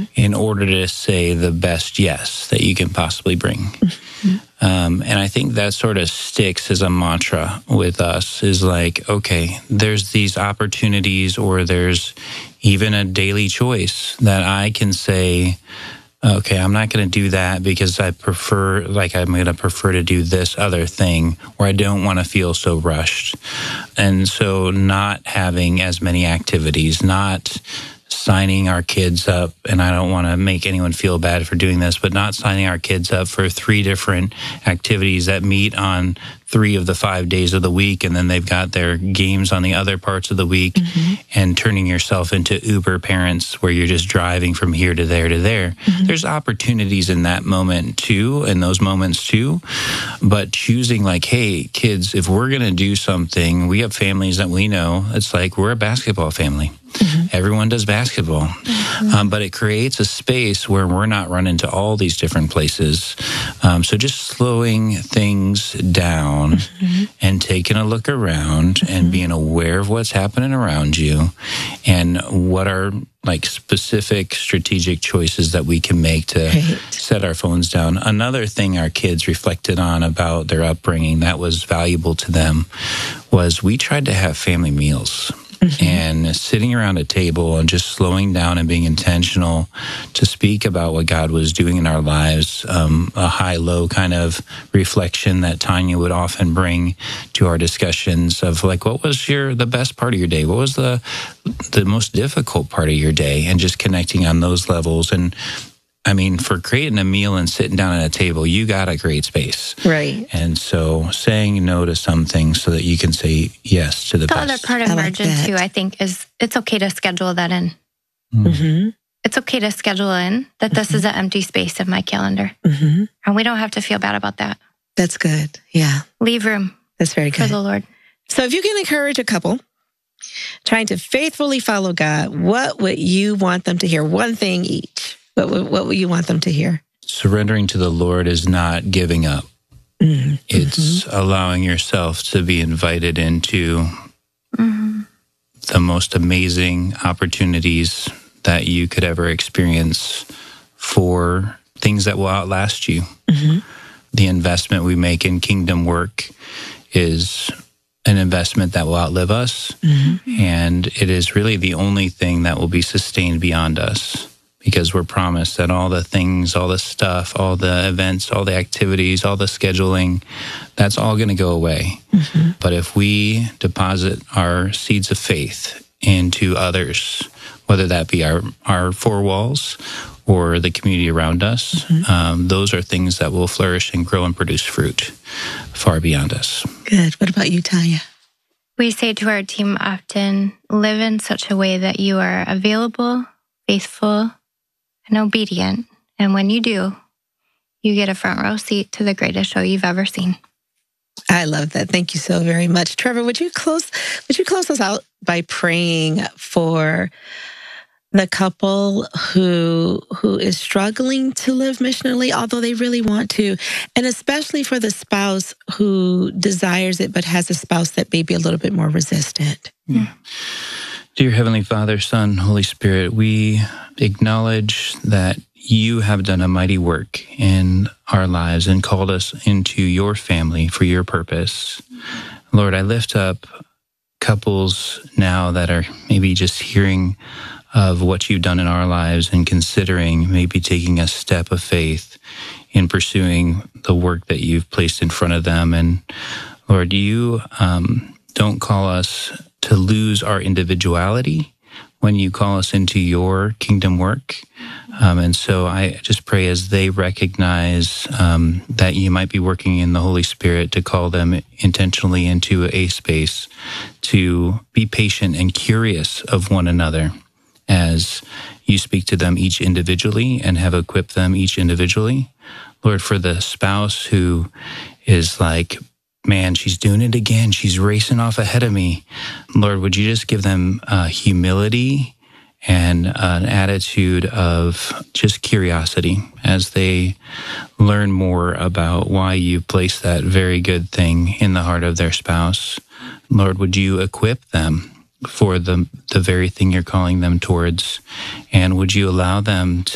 in order to say the best yes that you can possibly bring. And I think that sort of sticks as a mantra with us, is like, okay, there's these opportunities, or there's even a daily choice that I can say, okay, I'm not going to do that because I'm going to prefer to do this other thing, where I don't want to feel so rushed. And so not having as many activities, not signing our kids up, and I don't want to make anyone feel bad for doing this, but not signing our kids up for 3 different activities that meet on 3 of the 5 days of the week, and then they've got their games on the other parts of the week, and turning yourself into Uber parents where you're just driving from here to there to there. There's opportunities in that moment too, in those moments too, but choosing like, hey, kids, if we're going to do something, we have families that we know, it's like we're a basketball family. Everyone does basketball, but it creates a space where we're not running to all these different places. So just slowing things down and taking a look around and being aware of what's happening around you, and what are like specific strategic choices that we can make to set our phones down. Another thing our kids reflected on about their upbringing that was valuable to them was we tried to have family meals. And sitting around a table and just slowing down and being intentional to speak about what God was doing in our lives, a high-low kind of reflection that Tanya would often bring to our discussions of like, what was the best part of your day? What was the most difficult part of your day? And just connecting on those levels. And I mean, for creating a meal and sitting down at a table, you got a great space. Right. And so saying no to some things so that you can say yes to the best. The other part of margin, too, I think, is it's okay to schedule that in. It's okay to schedule in that this is an empty space in my calendar. And we don't have to feel bad about that. That's good. Yeah. Leave room. That's very good. For the Lord. So if you can encourage a couple trying to faithfully follow God, what would you want them to hear? One thing each. What would you want them to hear? Surrendering to the Lord is not giving up. It's allowing yourself to be invited into the most amazing opportunities that you could ever experience for things that will outlast you. The investment we make in kingdom work is an investment that will outlive us. And it is really the only thing that will be sustained beyond us. Because we're promised that all the things, all the stuff, all the events, all the activities, all the scheduling, that's all going to go away. But if we deposit our seeds of faith into others, whether that be our 4 walls or the community around us, those are things that will flourish and grow and produce fruit far beyond us. Good. What about you, Tanya? We say to our team often, live in such a way that you are available, faithful, and obedient. And when you do, you get a front row seat to the greatest show you've ever seen. I love that. Thank you so very much. Trevor, would you close us out by praying for the couple who is struggling to live missionally, although they really want to, and especially for the spouse who desires it but has a spouse that may be a little bit more resistant? Dear Heavenly Father, Son, Holy Spirit, we acknowledge that you have done a mighty work in our lives and called us into your family for your purpose. Lord, I lift up couples now that are maybe just hearing of what you've done in our lives and considering maybe taking a step of faith in pursuing the work that you've placed in front of them. And Lord, you don't call us to lose our individuality when you call us into your kingdom work. And so I just pray as they recognize that you might be working in the Holy Spirit to call them intentionally into a space to be patient and curious of one another as you speak to them each individually and have equipped them each individually. Lord, for the spouse who is like, man, she's doing it again. She's racing off ahead of me. Lord, would you just give them humility and an attitude of just curiosity as they learn more about why you placed that very good thing in the heart of their spouse. Lord, would you equip them for the very thing you're calling them towards? And would you allow them